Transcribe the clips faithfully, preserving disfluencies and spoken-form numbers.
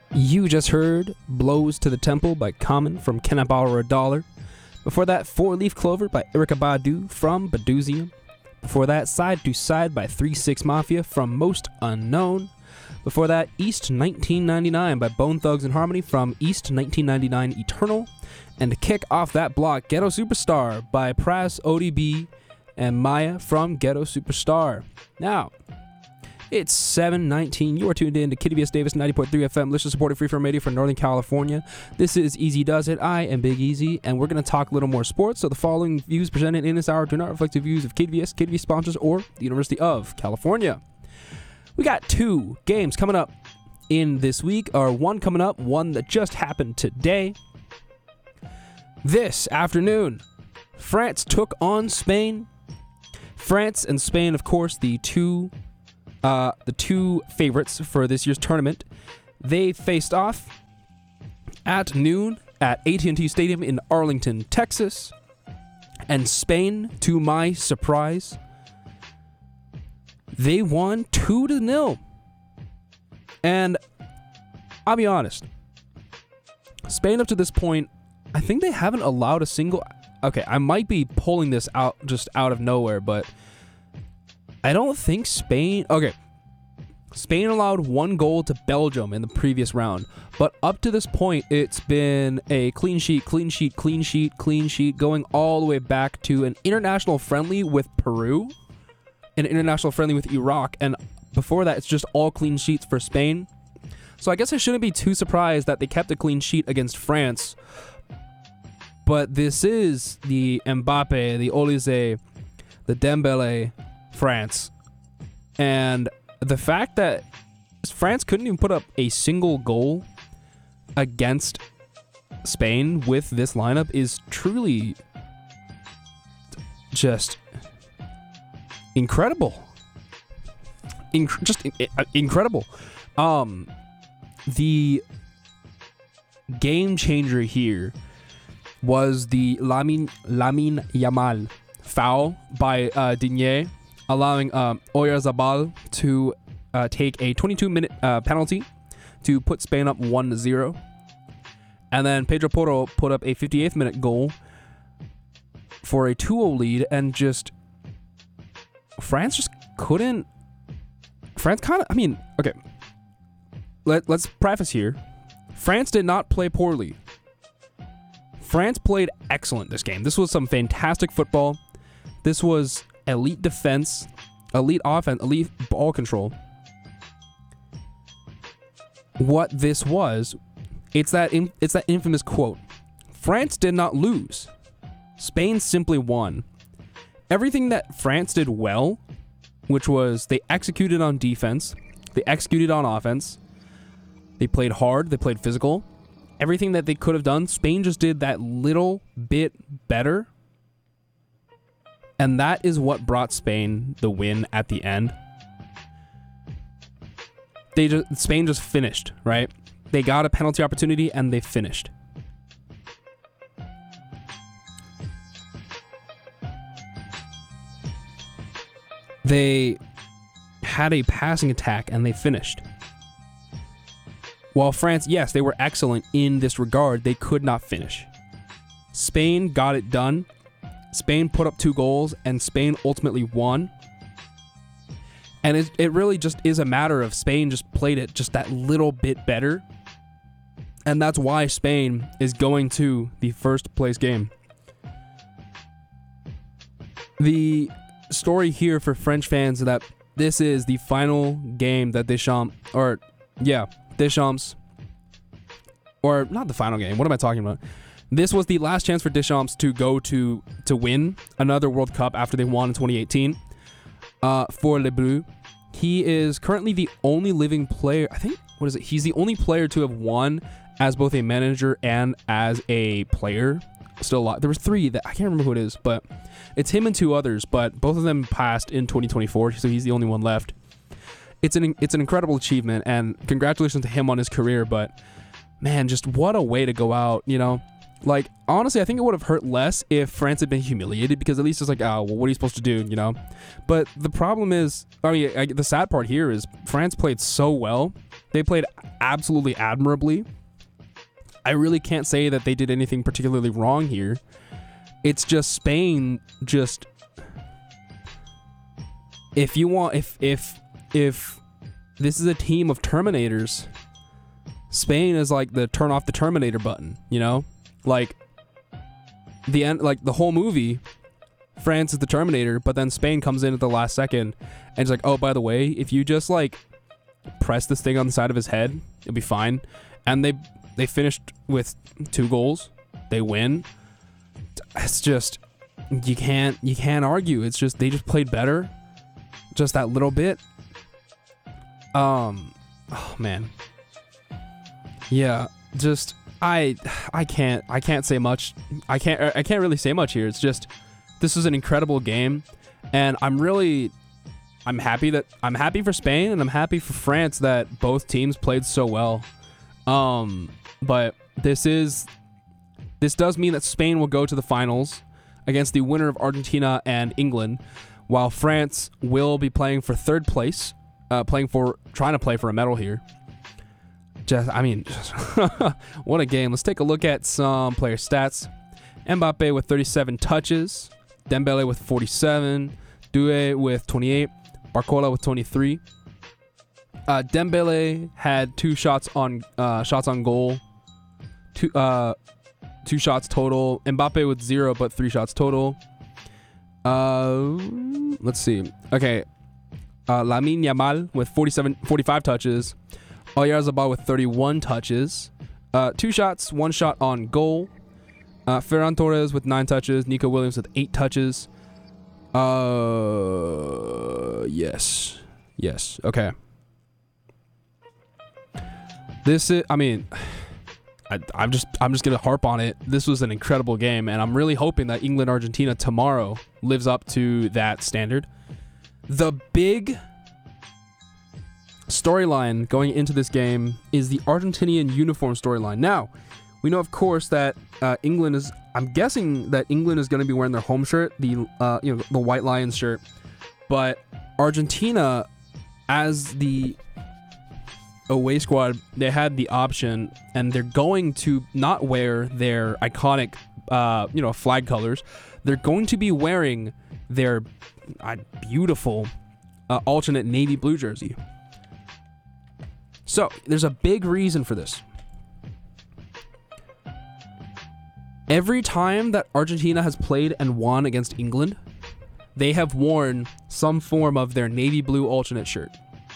You just heard Blows to the Temple by Common from Can I Borrow a Dollar? Before that, Four Leaf Clover by Erykah Badu from Baduzium. Before that, Side to Side by three six Mafia from Most Unknown. Before that, East nineteen ninety-nine by Bone Thugs and Harmony from East nineteen ninety-nine Eternal. And to kick off that block, Ghetto Superstar by Pras, O D B, and Maya from Ghetto Superstar. Now, it's seven nineteen. You are tuned in to Kitty V S Davis ninety point three F M, listener supported freeform radio for Northern California. This is Easy Does It. I am Big Easy, and we're going to talk a little more sports. So the following views presented in this hour do not reflect the views of Kitty V S, Kitty V S sponsors, or the University of California. We got two games coming up in this week, or one coming up, one that just happened today. This afternoon, France took on Spain. France and Spain, of course, the two uh, the two favorites for this year's tournament. They faced off at noon at A T and T Stadium in Arlington, Texas. And Spain, to my surprise, they won two to nil. And I'll be honest, Spain up to this point, I think they haven't allowed a single... Okay, I might be pulling this out just out of nowhere, but I don't think Spain... Okay, Spain allowed one goal to Belgium in the previous round, but up to this point, it's been a clean sheet, clean sheet, clean sheet, clean sheet, going all the way back to an international friendly with Peru, an international friendly with Iraq, and before that, it's just all clean sheets for Spain. So I guess I shouldn't be too surprised that they kept a clean sheet against France. But this is the Mbappe, the Olise, the Dembele France. And the fact that France couldn't even put up a single goal against Spain with this lineup is truly just incredible. Inc- just in- incredible. Um, the game changer here was the Lamine Lamine Yamal foul by uh, Digne, allowing um, Oyarzabal to uh, take a twenty-two minute uh, penalty to put Spain up one to zero. And then Pedro Porro put up a fifty-eighth minute goal for a two oh lead, and just France just couldn't... France kind of... I mean, okay. Let, let's preface here. France did not play poorly. France played excellent this game. This was some fantastic football. This was elite defense, elite offense, elite ball control. What this was, it's that in, it's that infamous quote. France did not lose. Spain simply won. Everything that France did well, which was they executed on defense, they executed on offense, they played hard, they played physical. Everything that they could have done, Spain just did that little bit better. And that is what brought Spain the win at the end. They just, Spain just finished, right? They got a penalty opportunity and they finished. They had a passing attack and they finished. While France, yes, they were excellent in this regard, they could not finish. Spain got it done. Spain put up two goals, and Spain ultimately won. And it, it really just is a matter of Spain just played it just that little bit better. And that's why Spain is going to the first place game. The story here for French fans is that this is the final game that Deschamps, or yeah, Deschamps, or not the final game. What am I talking about? This was the last chance for Deschamps to go to to win another World Cup after they won in twenty eighteen. Uh, for Les Bleus, he is currently the only living player. I think what is it? He's the only player to have won as both a manager and as a player. Still alive. There was three that I can't remember who it is, but it's him and two others. But both of them passed in twenty twenty-four, so he's the only one left. It's an it's an incredible achievement, and congratulations to him on his career. But man, just what a way to go out, you know. Like, honestly, I think it would have hurt less if France had been humiliated, because at least it's like, oh, well, what are you supposed to do, you know? But the problem is, I mean, I, the sad part here is France played so well. They played absolutely admirably. I really can't say that they did anything particularly wrong here. It's just Spain just if you want if if if this is a team of Terminators, Spain is like the turn off the Terminator button, you know? Like the end like the whole movie, France is the Terminator, but then Spain comes in at the last second and it's like, "Oh, by the way, if you just like press this thing on the side of his head, it'll be fine." And they they finished with two goals. They win. It's just you can't you can't argue. It's just they just played better, just that little bit. Um, oh man, yeah. Just I I can't I can't say much. I can't I can't really say much here. It's just this was an incredible game, and I'm really I'm happy that I'm happy for Spain and I'm happy for France that both teams played so well. Um, but this is this does mean that Spain will go to the finals against the winner of Argentina and England, while France will be playing for third place, uh, playing for trying to play for a medal here. Just, I mean, just what a game. Let's take a look at some player stats. Mbappe with thirty-seven touches, Dembele with forty-seven, Doué with twenty-eight, Barcola with twenty-three. Uh, Dembele had two shots on uh, shots on goal, two uh, two shots total. Mbappe with zero, but three shots total. Uh, let's see. Okay, uh, Lamine Yamal with forty-seven, forty-five touches. Oyarzabal with thirty-one touches. Uh, two shots, one shot on goal. Uh, Ferran Torres with nine touches. Nico Williams with eight touches. Uh, yes, yes. Okay. This is. I mean, I, I'm just. I'm just gonna harp on it. This was an incredible game, and I'm really hoping that England Argentina tomorrow lives up to that standard. The big storyline going into this game is the Argentinian uniform storyline. Now, we know, of course, that uh, England is. I'm guessing that England is going to be wearing their home shirt, the uh, you know the White Lions shirt, but Argentina, as the away squad, they had the option, and they're going to not wear their iconic, uh, you know, flag colors. They're going to be wearing their uh, beautiful uh, alternate navy blue jersey. So there's a big reason for this. Every time that Argentina has played and won against England, they have worn some form of their navy blue alternate shirt.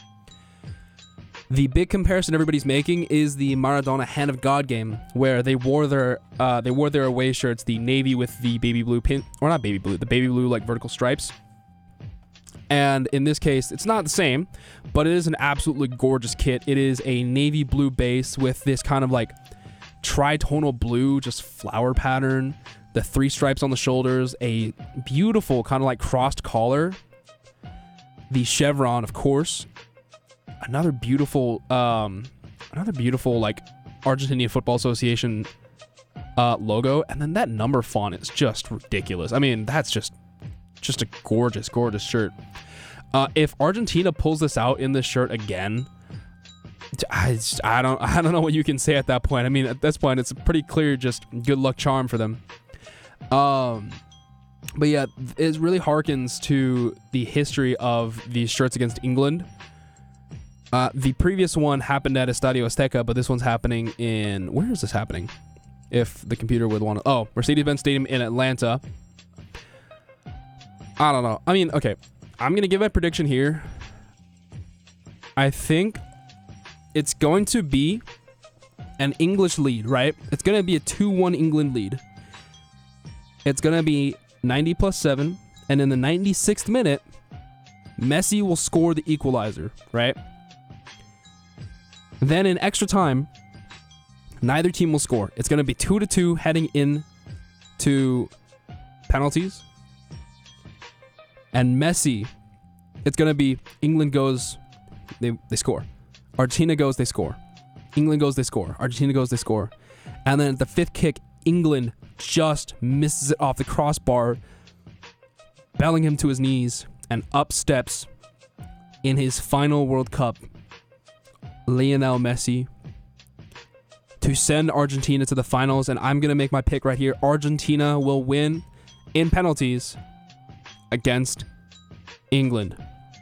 The big comparison everybody's making is the Maradona Hand of God game, where they wore their uh, they wore their away shirts, the navy with the baby blue pin, or not baby blue, the baby blue like vertical stripes. And in this case, it's not the same, but it is an absolutely gorgeous kit. It is a navy blue base with this kind of like tritonal blue, just flower pattern, the three stripes on the shoulders, a beautiful kind of like crossed collar, the chevron, of course, another beautiful, um, another beautiful like Argentinian Football Association uh, logo, and then that number font is just ridiculous. I mean, that's just just a gorgeous, gorgeous shirt. Uh, if Argentina pulls this out in this shirt again, I, just, I don't I don't know what you can say at that point. I mean, at this point, it's a pretty clear just good luck charm for them. Um, but yeah, it really harkens to the history of these shirts against England. Uh, the previous one happened at Estadio Azteca, but this one's happening in... Where is this happening? If the computer would want to... Oh, Mercedes-Benz Stadium in Atlanta. I don't know. I mean, okay. I'm going to give my prediction here. I think it's going to be an English lead, right? It's going to be a two one England lead. It's going to be ninety plus seven. And in the ninety-sixth minute, Messi will score the equalizer, right? Then in extra time, neither team will score. It's going to be two to two heading in to penalties. And Messi, it's going to be England goes, they, they score. Argentina goes, they score. England goes, they score. Argentina goes, they score. And then at the fifth kick, England just misses it off the crossbar, Bellingham to his knees, and up steps in his final World Cup, Lionel Messi, to send Argentina to the finals, and I'm going to make my pick right here. Argentina will win in penalties against England.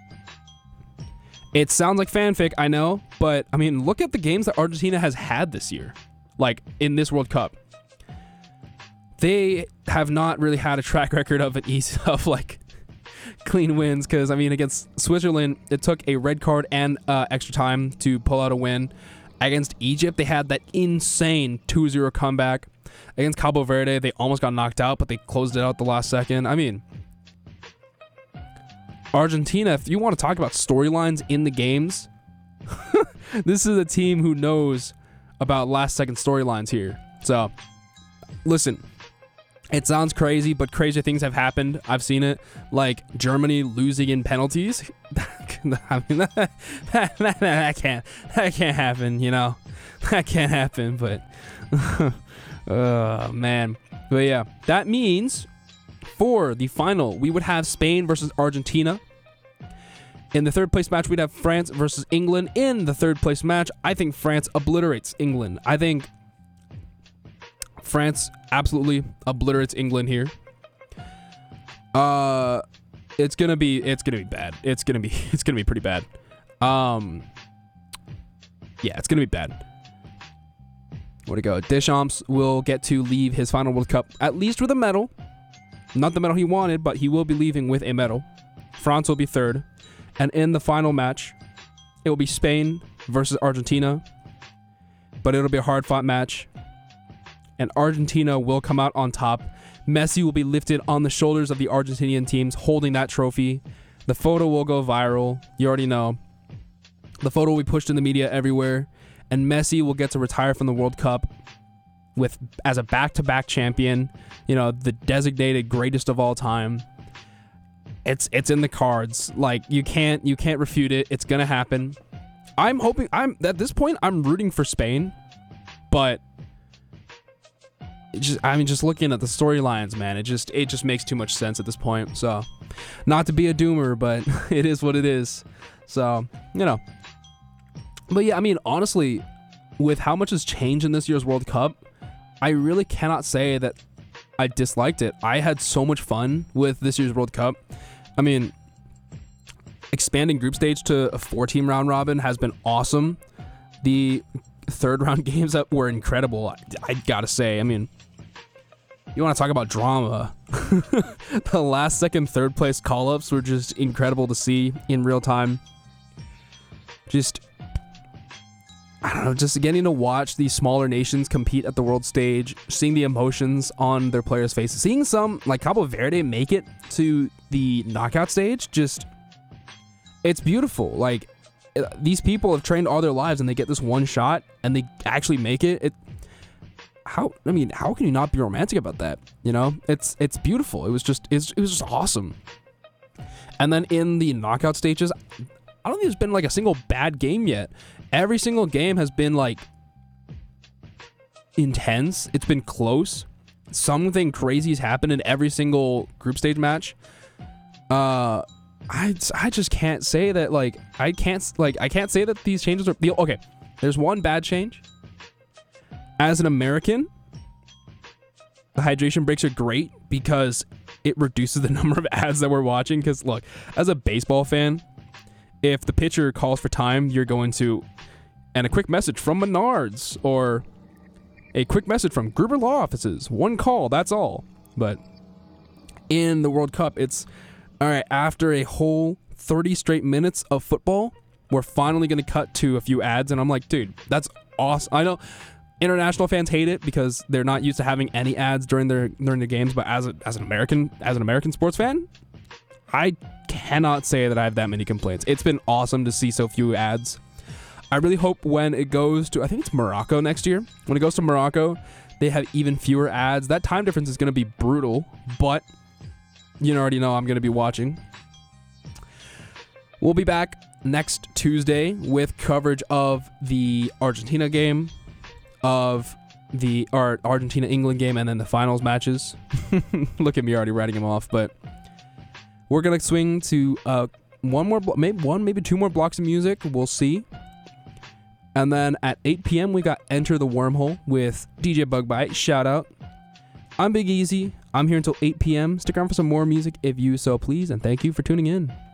It sounds like fanfic, I know, but I mean, look at the games that Argentina has had this year, like in this World Cup. They have not really had a track record of an easy of like clean wins, because I mean, against Switzerland, it took a red card and uh, extra time to pull out a win. Against Egypt, they had that insane two zero comeback. Against Cabo Verde, they almost got knocked out, but they closed it out the last second. I mean, Argentina, if you want to talk about storylines in the games, this is a team who knows about last second storylines here. So, listen, it sounds crazy, but crazier things have happened. I've seen it, like Germany losing in penalties. I mean, that, that, that, that can't that can't happen, you know. That can't happen, but oh man. But yeah, that means for the final, we would have Spain versus Argentina. In the third place match, we'd have France versus England. In the third place match, I think France obliterates England. I think France absolutely obliterates England here. Uh, it's gonna be it's gonna be bad. It's gonna be it's gonna be pretty bad. Um, yeah, it's gonna be bad. Where'd it go? Deschamps will get to leave his final World Cup at least with a medal. Not the medal he wanted, but he will be leaving with a medal. France will be third. And in the final match, it will be Spain versus Argentina. But it'll be a hard-fought match. And Argentina will come out on top. Messi will be lifted on the shoulders of the Argentinian teams holding that trophy. The photo will go viral. You already know. The photo will be pushed in the media everywhere. And Messi will get to retire from the World Cup with as a back-to-back champion, you know, the designated greatest of all time. It's it's in the cards. Like, you can't you can't refute it. It's gonna happen. I'm hoping I'm at this point I'm rooting for Spain, but it just I mean just looking at the storylines, man, it just it just makes too much sense at this point. So, not to be a doomer, but it is what it is. So, you know. But yeah, I mean, honestly, with how much has changed in this year's World Cup, I really cannot say that I disliked it. I had so much fun with this year's World Cup. I mean, expanding group stage to a four-team round robin has been awesome. The third round games that were incredible, I, I gotta say. I mean, you want to talk about drama. The last second third place call-ups were just incredible to see in real time. Just, I don't know, just getting to watch these smaller nations compete at the world stage, seeing the emotions on their players' faces, seeing some, like Cabo Verde, make it to the knockout stage, just, it's beautiful. Like, these people have trained all their lives and they get this one shot and they actually make it. It, how, I mean, how can you not be romantic about that? You know, it's, it's beautiful. It was just, it's, it was just awesome. And then in the knockout stages, I don't think there's been like a single bad game yet. Every single game has been like intense. It's been close. Something crazy has happened in every single group stage match. Uh, I, I just can't say that like I can't like I can't say that these changes are okay. There's one bad change. As an American, the hydration breaks are great because it reduces the number of ads that we're watching. Because look, as a baseball fan, if the pitcher calls for time, you're going to, and a quick message from Menards, or a quick message from Gruber Law Offices. One call, that's all. But in the World Cup, it's, all right, after a whole thirty straight minutes of football, we're finally going to cut to a few ads. And I'm like, dude, that's awesome. I know international fans hate it because they're not used to having any ads during their during their games. But as a, as an American, as an American sports fan, I cannot say that I have that many complaints. It's been awesome to see so few ads. I really hope when it goes to, I think it's Morocco next year. When it goes to Morocco, they have even fewer ads. That time difference is going to be brutal, but you already know I'm going to be watching. We'll be back next Tuesday with coverage of the Argentina game, of the our Argentina-England game, and then the finals matches. Look at me already writing them off, but we're going to swing to uh, one more, blo- maybe one, maybe two more blocks of music. We'll see. And then at eight p.m. we got Enter the Wormhole with D J Bugbite. Shout out. I'm Big Easy. I'm here until eight p.m. Stick around for some more music if you so please, and thank you for tuning in.